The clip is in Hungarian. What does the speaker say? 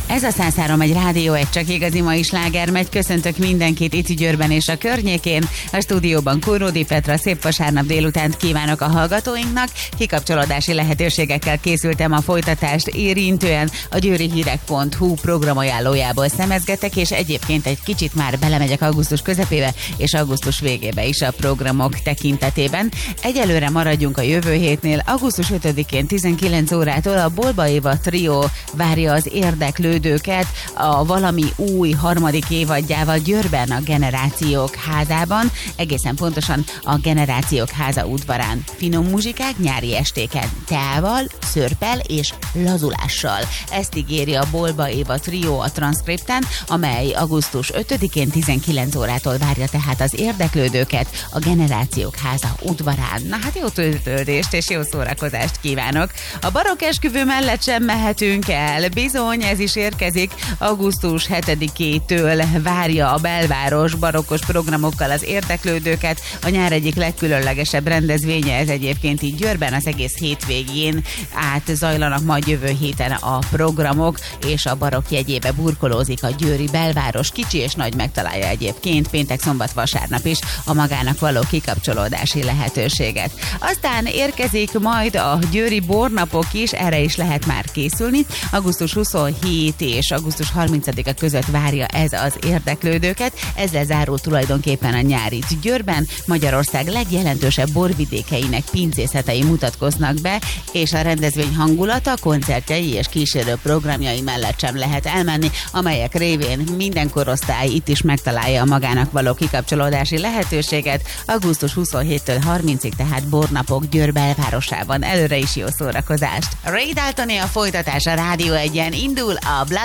Ez a 103 egy rádió, egy csak igazi mai sláger megy. Köszöntök mindenkit itt Győrben és a környékén. A stúdióban Kóródi Petra, szép vasárnap délutánt kívánok a hallgatóinknak. Kikapcsolódási lehetőségekkel készültem a folytatást érintően. A győrihírek.hu programajánlójából szemezgetek, és egyébként egy kicsit már belemegyek augusztus közepébe és augusztus végébe is a programok tekintetében. Egyelőre maradjunk a jövő hétnél. Augusztus 5-én 19 órától a Bolba Éva Trio várja az érdeklődőket a valami új harmadik évadjával Győrben a Generációk házában, egészen pontosan a Generációk háza udvarán. Finom muzsikák nyári estéken, teával, szörppel és lazulással. Ezt ígéri a Bolba Éva Trio a transzkripten, amely augusztus 5-én 19 órától várja tehát az érdeklődőket a Generációk háza udvarán. Na hát jó töltődést és jó szórakozást kívánok! A barokk esküvő mellett sem mehetünk el. Bizony, ez is érkezik. Augusztus 7-től várja a belváros barokkos programokkal az érdeklődőket. A nyár egyik legkülönlegesebb rendezvénye ez egyébként így Győrben, az egész hétvégén át zajlanak majd jövő héten a programok, és a barokk jegyébe burkolózik a győri belváros. Kicsi és nagy megtalálja egyébként péntek, szombat, vasárnap is a magának való kikapcsolódási lehetőséget. Aztán érkezik majd a győri bornapok is, erre is lehet már készülni. Augusztus 27 és augusztus 30-a között várja ez az érdeklődőket. Ezzel zárul tulajdonképpen a nyár itt Győrben. Magyarország legjelentősebb borvidékeinek pincészetei mutatkoznak be, és a rendezvény hangulata, koncertjei és kísérő programjai mellett sem lehet elmenni, amelyek révén minden korosztály itt is megtalálja magának való kikapcsolódási lehetőséget. Augusztus 27-től 30-ig tehát bornapok Győr belvárosában. Előre is jó szórakozást! Ray Daltoné a folytatás a Rádió 1-en, indul a